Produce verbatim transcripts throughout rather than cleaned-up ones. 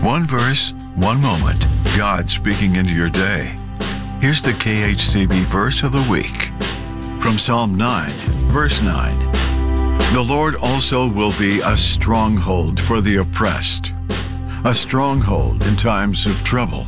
One verse, one moment. God speaking into your day. Here's the K H C B verse of the week. From Psalm nine, verse nine. The Lord also will be a stronghold for the oppressed, a stronghold in times of trouble.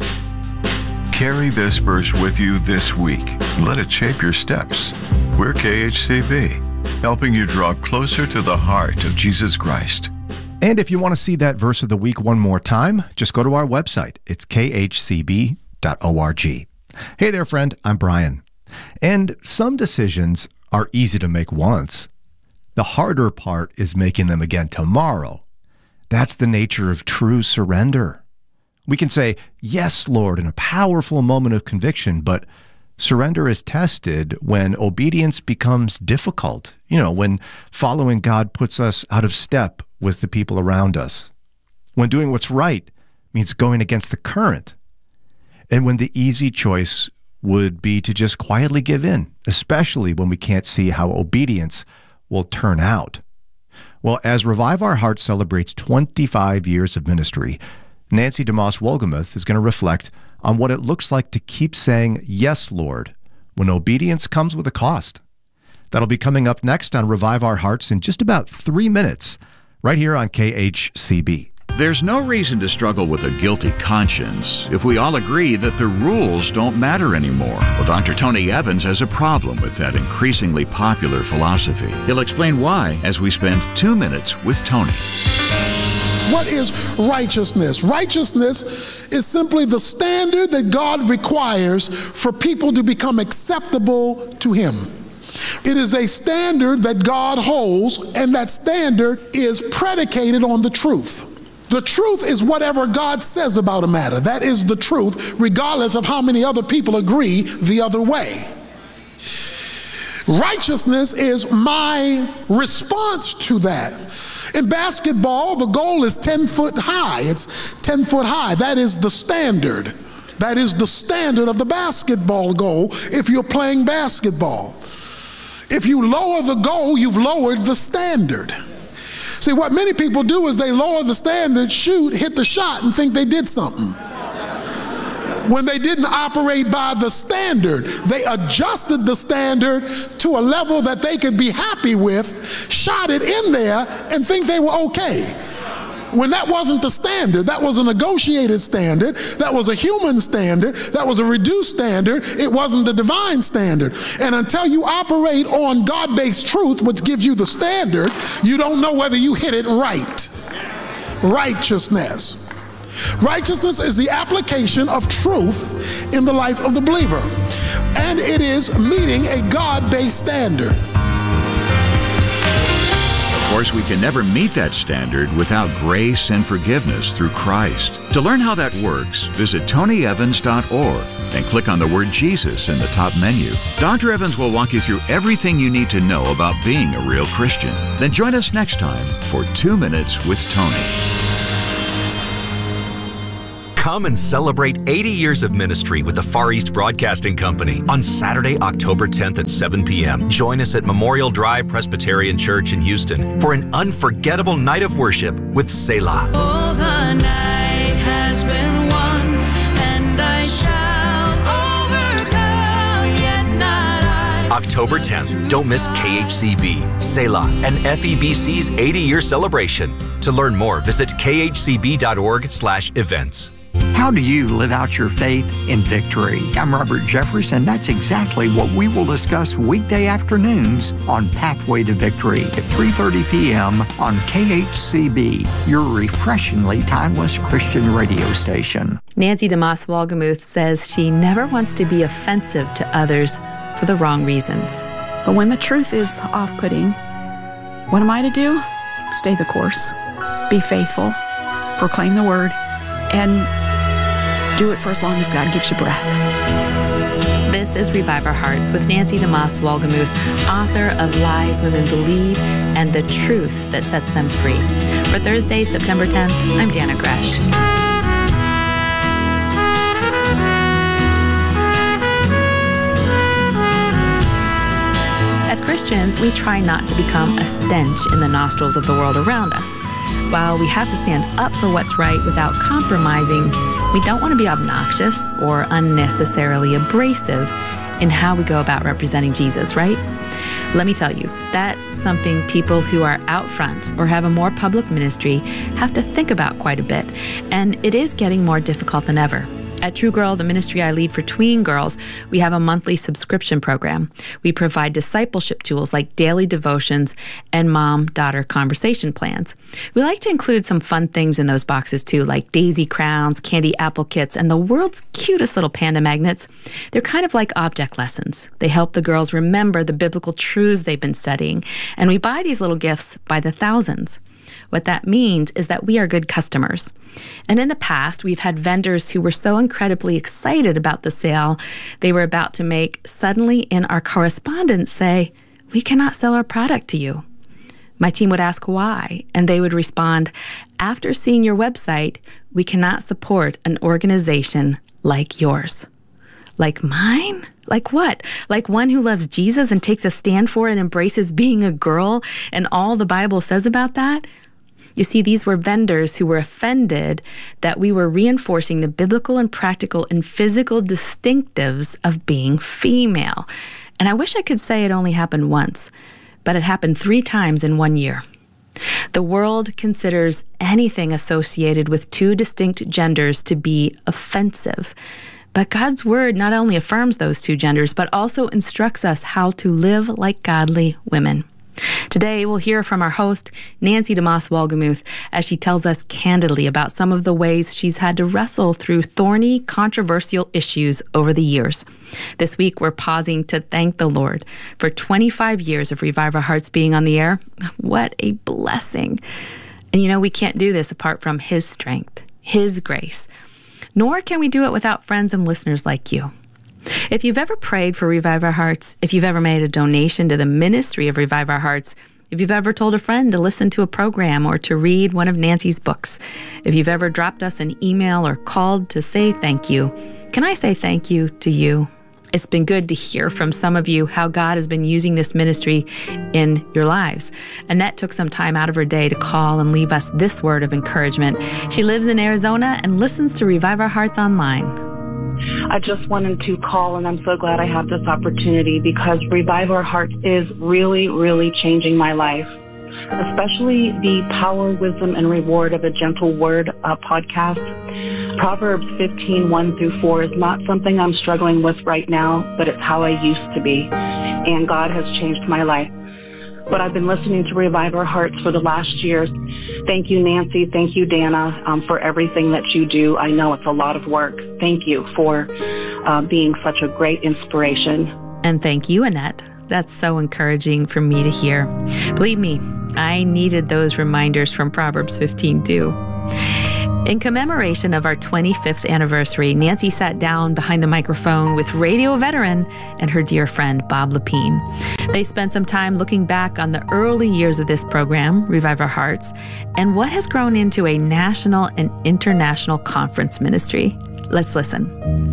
Carry this verse with you this week. Let it shape your steps. We're K H C B, helping you draw closer to the heart of Jesus Christ. And if you want to see that verse of the week one more time, just go to our website. It's k h c b dot org. Hey there, friend. I'm Brian. And some decisions are easy to make once. The harder part is making them again tomorrow. That's the nature of true surrender. We can say, yes, Lord, in a powerful moment of conviction, but surrender is tested when obedience becomes difficult. You know, when following God puts us out of step with the people around us. When doing what's right means going against the current. And when the easy choice would be to just quietly give in, especially when we can't see how obedience will turn out. Well, as Revive Our Hearts celebrates twenty-five years of ministry, Nancy DeMoss Wolgemuth is going to reflect on what it looks like to keep saying, yes, Lord, when obedience comes with a cost. That'll be coming up next on Revive Our Hearts in just about three minutes, right here on K H C B. There's no reason to struggle with a guilty conscience if we all agree that the rules don't matter anymore. Well, Doctor Tony Evans has a problem with that increasingly popular philosophy. He'll explain why as we spend two minutes with Tony. What is righteousness? Righteousness is simply the standard that God requires for people to become acceptable to Him. It is a standard that God holds, and that standard is predicated on the truth. The truth is whatever God says about a matter. That is the truth, regardless of how many other people agree the other way. Righteousness is my response to that. In basketball, the goal is ten foot high. It's ten foot high. That is the standard. That is the standard of the basketball goal if you're playing basketball. If you lower the goal, you've lowered the standard. See, what many people do is they lower the standard, shoot, hit the shot, and think they did something. When they didn't operate by the standard, they adjusted the standard to a level that they could be happy with, shot it in there, and think they were okay. When that wasn't the standard, that was a negotiated standard, that was a human standard, that was a reduced standard, it wasn't the divine standard. And until you operate on God-based truth, which gives you the standard, you don't know whether you hit it right. Righteousness. Righteousness is the application of truth in the life of the believer, and it is meeting a God-based standard. Of course, we can never meet that standard without grace and forgiveness through Christ. To learn how that works, visit tony evans dot org and click on the word Jesus in the top menu. Doctor Evans will walk you through everything you need to know about being a real Christian. Then join us next time for Two Minutes with Tony. Come and celebrate eighty years of ministry with the Far East Broadcasting Company on Saturday, October tenth at seven p.m. Join us at Memorial Drive Presbyterian Church in Houston for an unforgettable night of worship with Selah. Oh, the night has been won, and I shall overcome, yet not I. October tenth. Don't miss K H C B, Selah, and F E B C's eighty-year celebration. To learn more, visit k h c b dot org slash events. How do you live out your faith in victory? I'm Robert Jeffress, and that's exactly what we will discuss weekday afternoons on Pathway to Victory at three thirty p.m. on K H C B, your refreshingly timeless Christian radio station. Nancy DeMoss Wolgemuth says she never wants to be offensive to others for the wrong reasons. But when the truth is off-putting, what am I to do? Stay the course, be faithful, proclaim the word, and do it for as long as God gives you breath. This is Revive Our Hearts with Nancy DeMoss Wolgemuth, author of Lies Women Believe and the Truth That Sets Them Free. For Thursday, September tenth, I'm Dana Gresh. As Christians, we try not to become a stench in the nostrils of the world around us. While we have to stand up for what's right without compromising, we don't want to be obnoxious or unnecessarily abrasive in how we go about representing Jesus, right? Let me tell you, that's something people who are out front or have a more public ministry have to think about quite a bit, and it is getting more difficult than ever. At True Girl, the ministry I lead for tween girls, we have a monthly subscription program. We provide discipleship tools like daily devotions and mom-daughter conversation plans. We like to include some fun things in those boxes too, like daisy crowns, candy apple kits, and the world's cutest little panda magnets. They're kind of like object lessons. They help the girls remember the biblical truths they've been studying, and we buy these little gifts by the thousands. What that means is that we are good customers. And in the past, we've had vendors who were so incredibly excited about the sale they were about to make suddenly in our correspondence say, "We cannot sell our product to you." My team would ask why, and they would respond, "After seeing your website, we cannot support an organization like yours." Like mine? Like what? Like one who loves Jesus and takes a stand for and embraces being a girl and all the Bible says about that? You see, these were vendors who were offended that we were reinforcing the biblical and practical and physical distinctives of being female. And I wish I could say it only happened once, but it happened three times in one year. The world considers anything associated with two distinct genders to be offensive. But God's word not only affirms those two genders, but also instructs us how to live like godly women. Today, we'll hear from our host, Nancy DeMoss Wolgemuth, as she tells us candidly about some of the ways she's had to wrestle through thorny, controversial issues over the years. This week, we're pausing to thank the Lord for twenty-five years of Revive Our Hearts being on the air. What a blessing. And you know, we can't do this apart from His strength, His grace. Nor can we do it without friends and listeners like you. If you've ever prayed for Revive Our Hearts, if you've ever made a donation to the ministry of Revive Our Hearts, if you've ever told a friend to listen to a program or to read one of Nancy's books, if you've ever dropped us an email or called to say thank you, can I say thank you to you? It's been good to hear from some of you how God has been using this ministry in your lives. Annette took some time out of her day to call and leave us this word of encouragement. She lives in Arizona and listens to Revive Our Hearts online. I just wanted to call, and I'm so glad I have this opportunity because Revive Our Hearts is really, really changing my life, especially the Power, Wisdom, and Reward of a Gentle Word uh, podcast. Proverbs fifteen, one through four is not something I'm struggling with right now, but it's how I used to be, and God has changed my life. But I've been listening to Revive Our Hearts for the last year. Thank you, Nancy. Thank you, Dana, um, for everything that you do. I know it's a lot of work. Thank you for uh, being such a great inspiration. And thank you, Annette. That's so encouraging for me to hear. Believe me, I needed those reminders from Proverbs fifteen too. In commemoration of our twenty-fifth anniversary, Nancy sat down behind the microphone with radio veteran and her dear friend, Bob Lepine. They spent some time looking back on the early years of this program, Revive Our Hearts, and what has grown into a national and international conference ministry. Let's listen.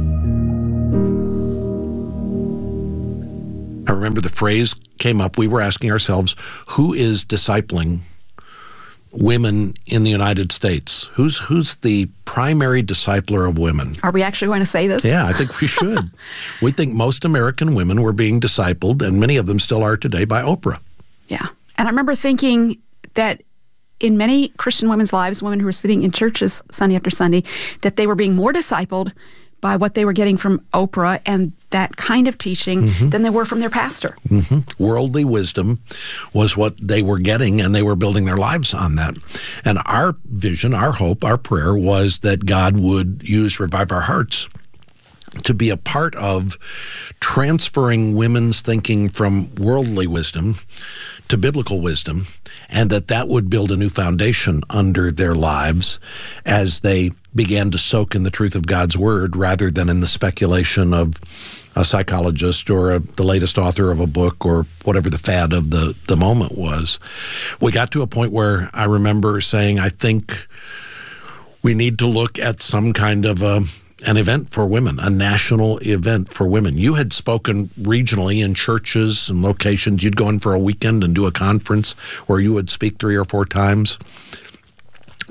I remember the phrase came up. We were asking ourselves, who is discipling women in the United States? Who's who's the primary discipler of women? Are we actually going to say this? Yeah, I think we should. We think most American women were being discipled, and many of them still are today, by Oprah. Yeah. And I remember thinking that in many Christian women's lives, women who were sitting in churches Sunday after Sunday, that they were being more discipled by what they were getting from Oprah and that kind of teaching mm-hmm. than they were from their pastor. Mm-hmm. Worldly wisdom was what they were getting, and they were building their lives on that. And our vision, our hope, our prayer was that God would use Revive Our Hearts to be a part of transferring women's thinking from worldly wisdom to biblical wisdom, and that that would build a new foundation under their lives as they began to soak in the truth of God's Word rather than in the speculation of a psychologist or a, the latest author of a book or whatever the fad of the, the moment was. We got to a point where I remember saying, I think we need to look at some kind of a an event for women, a national event for women. You had spoken regionally in churches and locations. You'd go in for a weekend and do a conference where you would speak three or four times.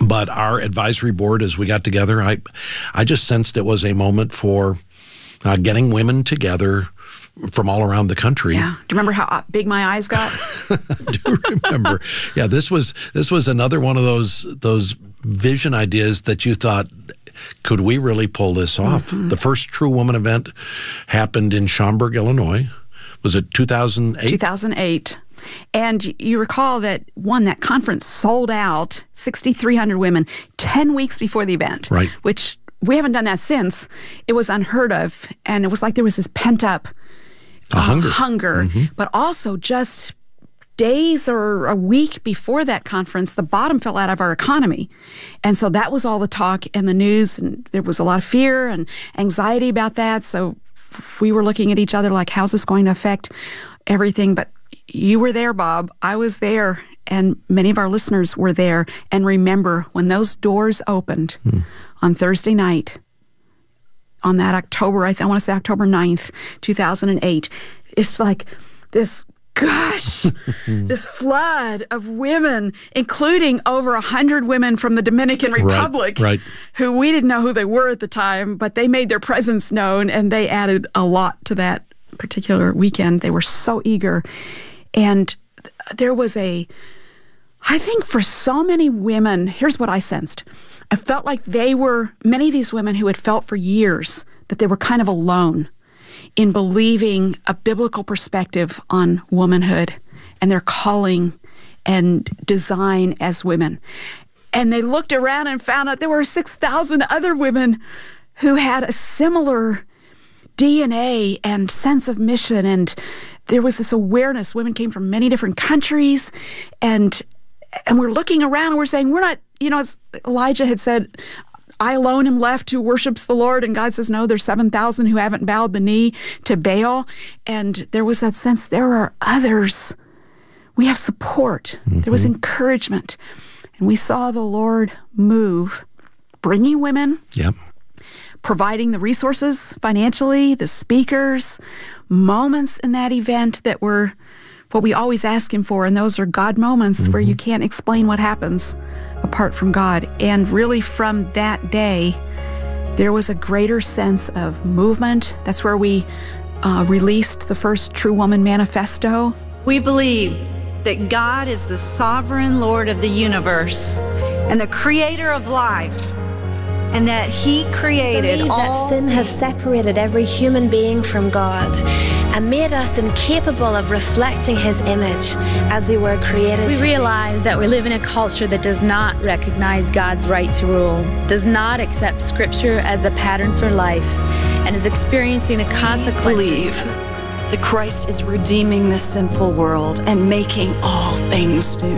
But our advisory board, as we got together, I, I just sensed it was a moment for uh, getting women together from all around the country. Yeah. Do you remember how big my eyes got? I do remember. Yeah, this was this was another one of those those vision ideas that you thought, could we really pull this off? Mm-hmm. The first True Woman event happened in Schaumburg, Illinois. Was it two thousand eight? two thousand eight. And you recall that, one, that conference sold out, six thousand three hundred women, ten weeks before the event. Right. Which we haven't done that since. It was unheard of. And it was like there was this pent-up uh, hunger. hunger. Mm-hmm. But also just days or a week before that conference, the bottom fell out of our economy. And so that was all the talk in the news. And there was a lot of fear and anxiety about that. So we were looking at each other like, how's this going to affect everything? But you were there, Bob. I was there, and many of our listeners were there. And remember, when those doors opened mm. on Thursday night, on that October, I, th- I want to say October ninth, two thousand eight, it's like this gush, this flood of women, including over one hundred women from the Dominican Republic, right, right. who we didn't know who they were at the time, but they made their presence known, and they added a lot to that particular weekend. They were so eager. And there was a, I think for so many women, here's what I sensed. I felt like they were, many of these women who had felt for years that they were kind of alone in believing a biblical perspective on womanhood and their calling and design as women. And they looked around and found out there were six thousand other women who had a similar D N A and sense of mission, and there was this awareness. Women came from many different countries, and and we're looking around and we're saying, we're not, you know, as Elijah had said, I alone am left who worships the Lord, and God says, no, there's seven thousand who haven't bowed the knee to Baal. And there was that sense, there are others. We have support. Mm-hmm. There was encouragement. And we saw the Lord move, bringing women, yep. providing the resources financially, the speakers, moments in that event that were what we always ask Him for, and those are God moments mm-hmm. where you can't explain what happens apart from God. And really from that day, there was a greater sense of movement. That's where we uh, released the first True Woman Manifesto. We believe that God is the sovereign Lord of the universe and the creator of life, and that He created believe all that sin things. has separated every human being from God and made us incapable of reflecting His image as we were created We to realize do. that we live in a culture that does not recognize God's right to rule, does not accept Scripture as the pattern for life, and is experiencing the consequences. Believe that Christ is redeeming this sinful world and making all things new,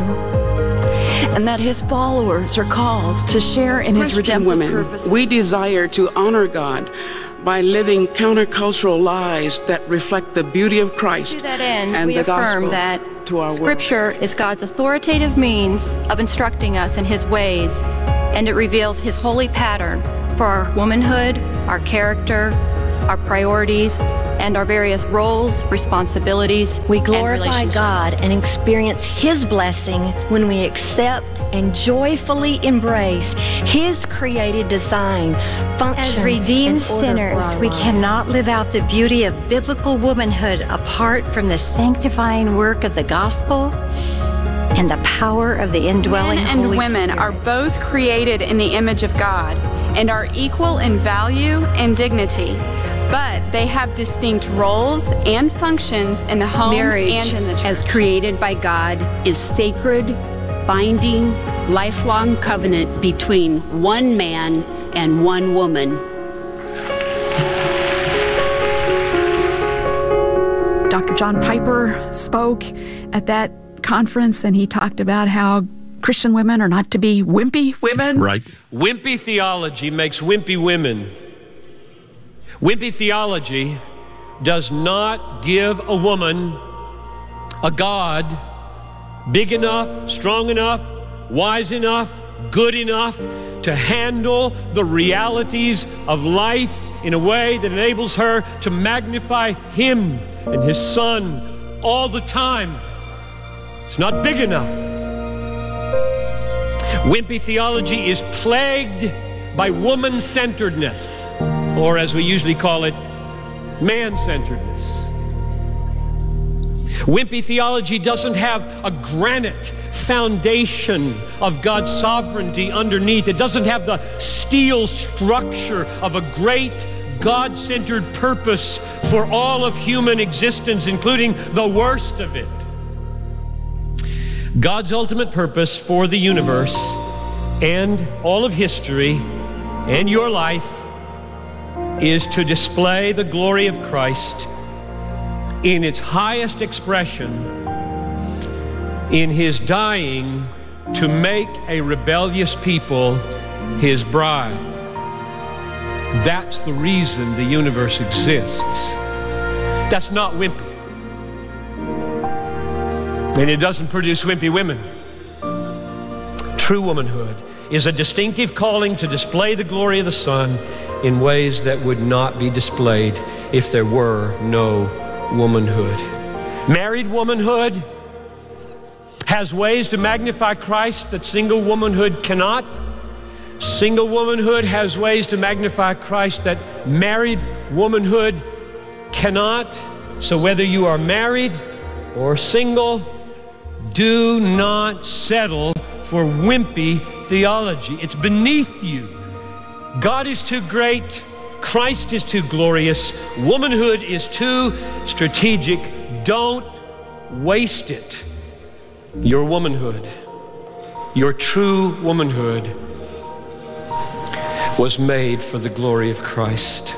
and that His followers are called to share in His Christian redemptive women, purposes. we desire to honor God by living countercultural lives that reflect the beauty of Christ To that end, and we the affirm gospel that to our Scripture world. is God's authoritative means of instructing us in His ways, and it reveals His holy pattern for our womanhood, our character, our priorities, and our various roles, responsibilities, We and glorify relationships. God and experience His blessing when we accept and joyfully embrace His created design, function, As redeemed and order sinners, for our we lives. cannot live out the beauty of biblical womanhood apart from the sanctifying work of the gospel and the power of the indwelling Men and Holy women Spirit. are both created in the image of God and are equal in value and dignity, but they have distinct roles and functions in the home Marriage, and in the church. as created by God, is sacred, binding, lifelong covenant between one man and one woman. Doctor John Piper spoke at that conference, and he talked about how Christian women are not to be wimpy women. Right. Wimpy theology makes wimpy women. Wimpy theology does not give a woman a God big enough, strong enough, wise enough, good enough to handle the realities of life in a way that enables her to magnify Him and His Son all the time. It's not big enough. Wimpy theology is plagued by woman-centeredness, or as we usually call it, man-centeredness. Wimpy theology doesn't have a granite foundation of God's sovereignty underneath. It doesn't have the steel structure of a great God-centered purpose for all of human existence, including the worst of it. God's ultimate purpose for the universe and all of history and your life is to display the glory of Christ in its highest expression, in his dying to make a rebellious people his bride. That's the reason the universe exists. That's not wimpy. And it doesn't produce wimpy women. True womanhood is a distinctive calling to display the glory of the Son in ways that would not be displayed if there were no womanhood. Married womanhood has ways to magnify Christ that single womanhood cannot. Single womanhood has ways to magnify Christ that married womanhood cannot. So whether you are married or single, do not settle for wimpy theology. It's beneath you. God is too great. Christ is too glorious. Womanhood is too strategic. Don't waste it. Your womanhood, your true womanhood, was made for the glory of Christ.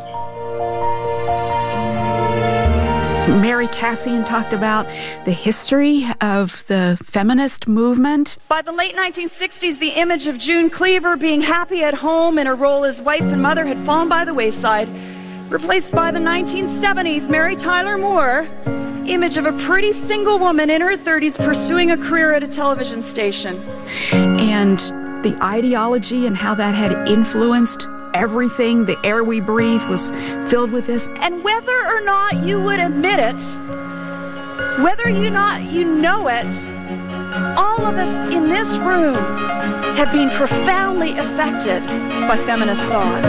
Mary Cassian talked about the history of the feminist movement. By the late nineteen sixties, the image of June Cleaver being happy at home in her role as wife and mother had fallen by the wayside, replaced by the nineteen seventies Mary Tyler Moore image of a pretty single woman in her thirties pursuing a career at a television station. And the ideology and how that had influenced everything, the air we breathe was filled with this. And whether or not you would admit it, whether you not you know it, all of us in this room have been profoundly affected by feminist thought.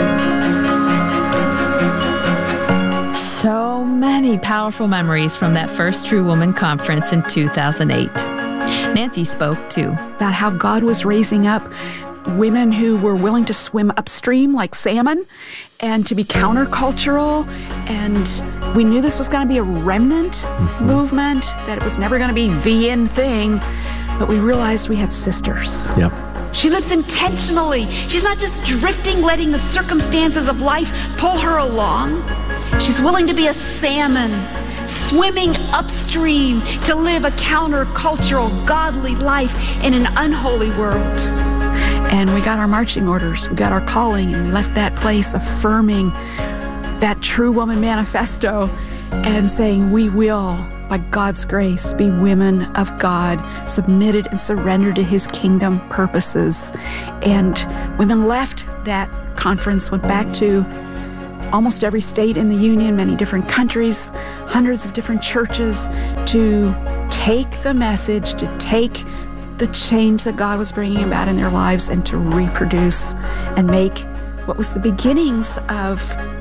So many powerful memories from that first True Woman Conference in two thousand eight. Nancy spoke too about how God was raising up women who were willing to swim upstream like salmon and to be countercultural. And we knew this was going to be a remnant mm-hmm. movement, that it was never going to be the in thing, but we realized we had sisters. Yep. She lives intentionally. She's not just drifting, letting the circumstances of life pull her along. She's willing to be a salmon, swimming upstream to live a countercultural, godly life in an unholy world. And we got our marching orders, we got our calling, and we left that place affirming that True Woman Manifesto and saying we will, by God's grace, be women of God, submitted and surrendered to his kingdom purposes. And women left that conference, went back to almost every state in the Union, many different countries, hundreds of different churches, to take the message, to take the change that God was bringing about in their lives and to reproduce and make what was the beginnings of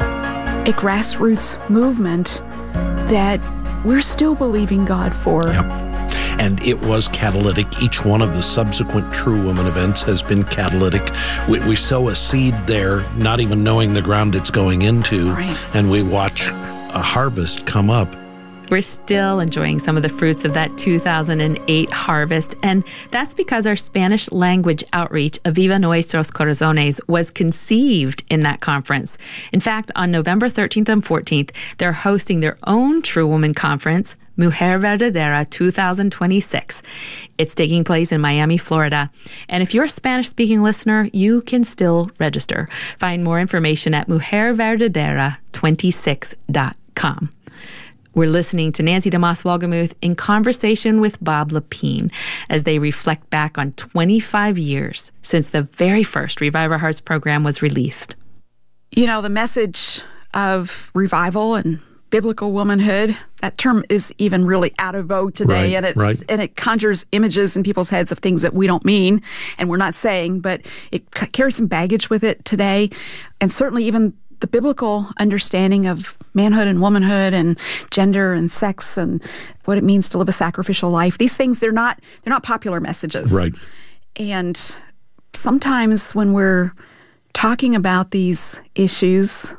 a grassroots movement that we're still believing God for. Yep. And it was catalytic. Each one of the subsequent True Woman events has been catalytic. We, we sow a seed there, not even knowing the ground it's going into, right. And we watch a harvest come up. We're still enjoying some of the fruits of that two thousand eight harvest, and that's because our Spanish language outreach, Aviva Nuestros Corazones, was conceived in that conference. In fact, on November thirteenth and fourteenth, they're hosting their own True Woman Conference, Mujer Verdadera two thousand twenty-six. It's taking place in Miami, Florida. And if you're a Spanish-speaking listener, you can still register. Find more information at mujer verdadera twenty-six dot com. We're listening to Nancy DeMoss Wolgemuth in conversation with Bob Lepine as they reflect back on twenty-five years since the very first Revive Our Hearts program was released. You know, the message of revival and biblical womanhood. That term is even really out of vogue today, Right, and it's right. and it conjures images in people's heads of things that we don't mean and we're not saying, but it c- carries some baggage with it today, and certainly even the biblical understanding of manhood and womanhood and gender and sex and what it means to live a sacrificial life. These things, they're not they're not popular messages. Right. And sometimes when we're talking about these issues,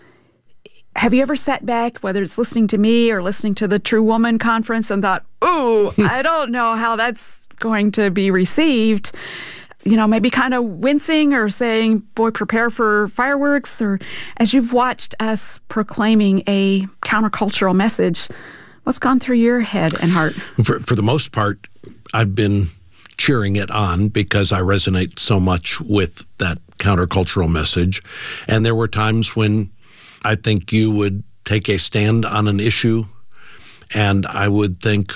have you ever sat back, whether it's listening to me or listening to the True Woman Conference, and thought, ooh, I don't know how that's going to be received? You know, maybe kind of wincing or saying, boy, prepare for fireworks. Or as you've watched us proclaiming a countercultural message, what's gone through your head and heart? For, for the most part, I've been cheering it on because I resonate so much with that countercultural message. And there were times when I think you would take a stand on an issue, and I would think,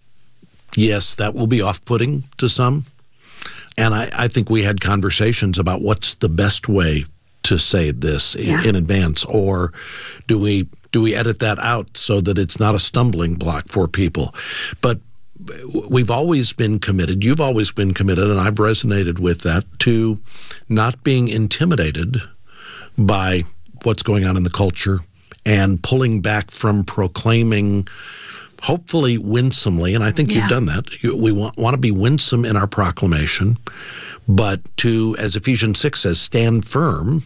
yes, that will be off-putting to some. And I, I think we had conversations about what's the best way to say this Yeah. in, in advance, or do we do we edit that out so that it's not a stumbling block for people? But we've always been committed, you've always been committed, and I've resonated with that, to not being intimidated by what's going on in the culture and pulling back from proclaiming, hopefully winsomely, and I think Yeah. you've done that. You- We want, want to be winsome in our proclamation, but to, as Ephesians six says, stand firm,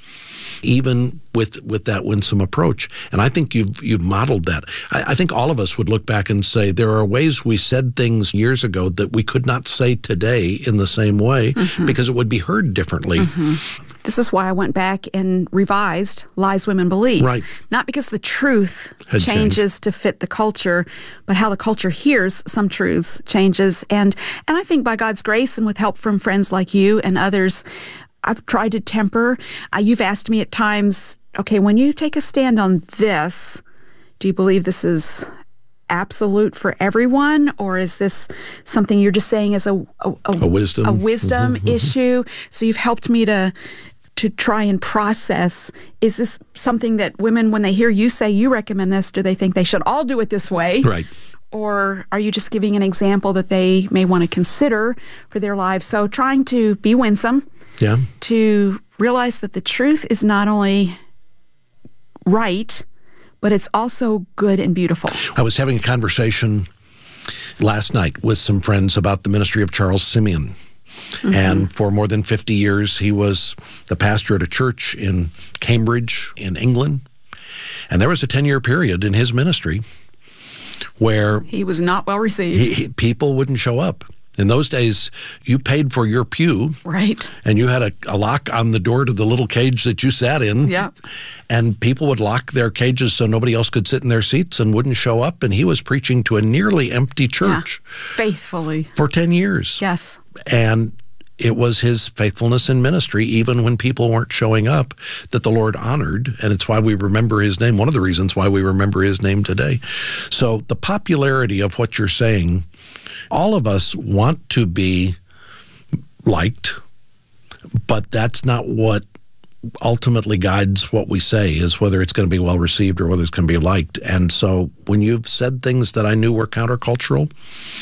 even with with that winsome approach. And I think you've you've modeled that. I, I think all of us would look back and say there are ways we said things years ago that we could not say today in the same way Mhm. because it would be heard differently. Mhm. This is why I went back and revised Lies Women Believe. Right. Not because the truth Had changes to fit the culture, but how the culture hears some truths changes. And and I think by God's grace and with help from friends like you and others, I've tried to temper. Uh, you've asked me at times, okay, when you take a stand on this, do you believe this is absolute for everyone, or is this something you're just saying as a a, A wisdom. a wisdom Mhm, mhm. issue? So you've helped me to to try and process, is this something that women, when they hear you say you recommend this, do they think they should all do it this way? Right. Or are you just giving an example that they may want to consider for their lives? So trying to be winsome, Yeah. to realize that the truth is not only right, but it's also good and beautiful. I was having a conversation last night with some friends about the ministry of Charles Simeon. Mhm. And for more than fifty years, he was the pastor at a church in Cambridge in England. And there was a ten-year period in his ministry where He was not well received. he, he- people wouldn't show up. In those days, you paid for your pew, Right. and you had a, a lock on the door to the little cage that you sat in. Yeah. And people would lock their cages so nobody else could sit in their seats and wouldn't show up. And he was preaching to a nearly empty church Faithfully. for ten years. Yes. And it was his faithfulness in ministry, even when people weren't showing up, that the Lord honored. And it's why we remember his name. One of the reasons why we remember his name today. So the popularity of what you're saying, all of us want to be liked, but that's not what ultimately guides what we say, is whether it's going to be well received or whether it's going to be liked. And so when you've said things that I knew were countercultural,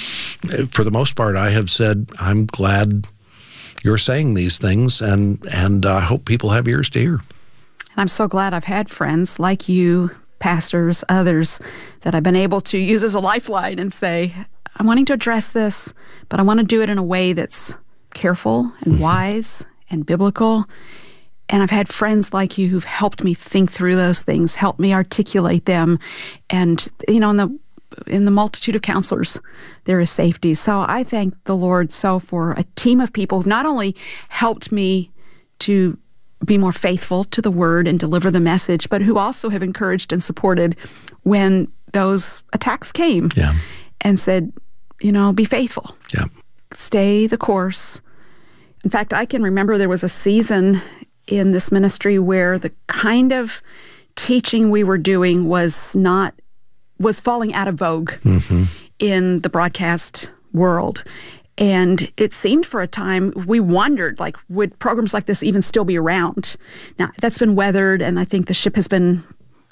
for the most part, I have said, I'm glad you're saying these things, and and I hope people have ears to hear. And I'm so glad I've had friends like you, pastors, others, that I've been able to use as a lifeline and say, I'm wanting to address this, but I want to do it in a way that's careful and Mm-hmm. wise and biblical. And I've had friends like you who've helped me think through those things, helped me articulate them. And, you know, in the in the multitude of counselors, there is safety. So I thank the Lord so for a team of people who've not only helped me to be more faithful to the word and deliver the message, but who also have encouraged and supported when those attacks came Yeah. and said, you know, be faithful. Yeah. Stay the course. In fact, I can remember there was a season in this ministry where the kind of teaching we were doing was not, was falling out of vogue Mm-hmm. in the broadcast world. And it seemed for a time, we wondered, like, would programs like this even still be around? Now, that's been weathered, and I think the ship has been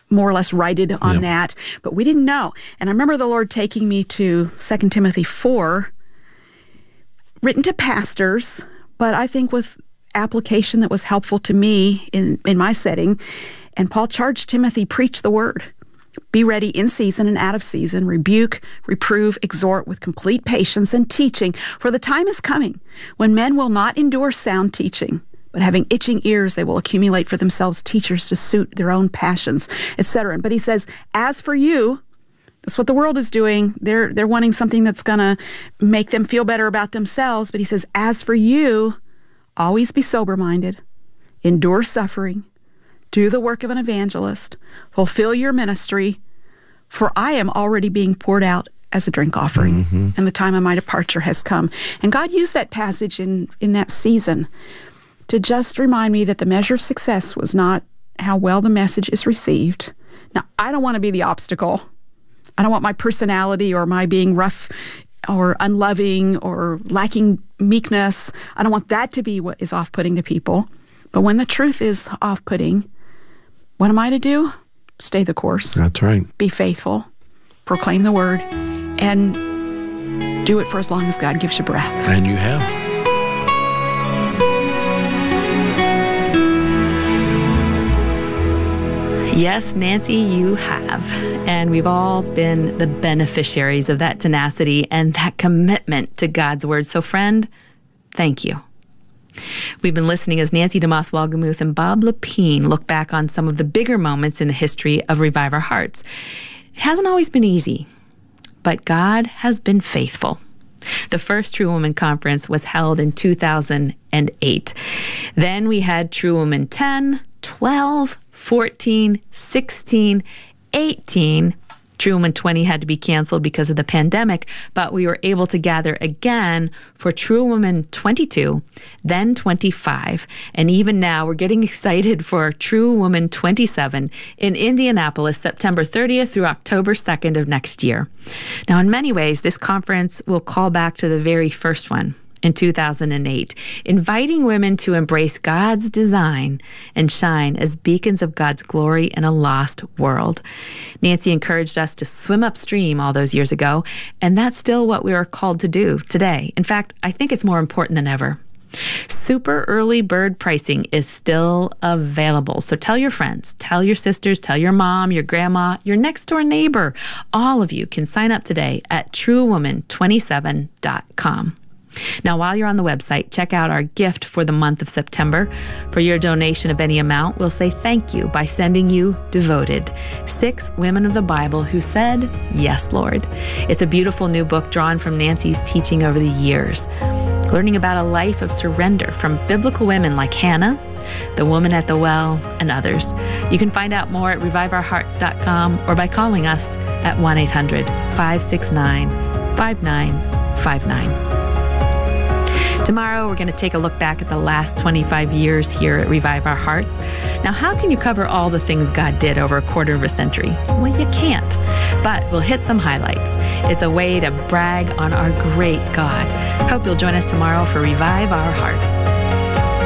more or less righted on Yeah. that, but we didn't know. And I remember the Lord taking me to Second Timothy four, written to pastors, but I think with application that was helpful to me in, in my setting. And Paul charged Timothy, preach the word. Be ready in season and out of season, rebuke, reprove, exhort with complete patience and teaching, for the time is coming when men will not endure sound teaching, but having itching ears, they will accumulate for themselves teachers to suit their own passions, et cetera. But he says, as for you, that's what the world is doing. They're, they're wanting something that's going to make them feel better about themselves. But he says, as for you, always be sober-minded, endure suffering, do the work of an evangelist, fulfill your ministry, for I am already being poured out as a drink offering, Mm-hmm. and the time of my departure has come. And God used that passage in, in that season to just remind me that the measure of success was not how well the message is received. Now, I don't want to be the obstacle. I don't want my personality or my being rough or unloving or lacking meekness. I don't want that to be what is off-putting to people. But when the truth is off-putting, what am I to do? Stay the course. That's right. Be faithful. Proclaim the word. And do it for as long as God gives you breath. And you have. Yes, Nancy, you have. And we've all been the beneficiaries of that tenacity and that commitment to God's word. So, friend, thank you. We've been listening as Nancy DeMoss Wolgemuth and Bob Lepine look back on some of the bigger moments in the history of Revive Our Hearts. It hasn't always been easy, but God has been faithful. The first True Woman Conference was held in two thousand eight. Then we had True Woman ten, twelve, fourteen, sixteen, eighteen. True Woman twenty had to be canceled because of the pandemic, but we were able to gather again for True Woman twenty-two, then twenty-five, and even now we're getting excited for True Woman twenty-seven in Indianapolis, September thirtieth through October second of next year. Now, in many ways, this conference will call back to the very first one in two thousand eight, inviting women to embrace God's design and shine as beacons of God's glory in a lost world. Nancy encouraged us to swim upstream all those years ago, and that's still what we are called to do today. In fact, I think it's more important than ever. Super early bird pricing is still available. So tell your friends, tell your sisters, tell your mom, your grandma, your next door neighbor. All of you can sign up today at true woman twenty-seven dot com. Now, while you're on the website, check out our gift for the month of September. For your donation of any amount, we'll say thank you by sending you Devoted, Six Women of the Bible Who Said, Yes, Lord. It's a beautiful new book drawn from Nancy's teaching over the years, learning about a life of surrender from biblical women like Hannah, the woman at the well, and others. You can find out more at revive our hearts dot com or by calling us at one eight hundred, five six nine, five nine five nine. Tomorrow, we're going to take a look back at the last twenty-five years here at Revive Our Hearts. Now, how can you cover all the things God did over a quarter of a century? Well, you can't, but we'll hit some highlights. It's a way to brag on our great God. Hope you'll join us tomorrow for Revive Our Hearts.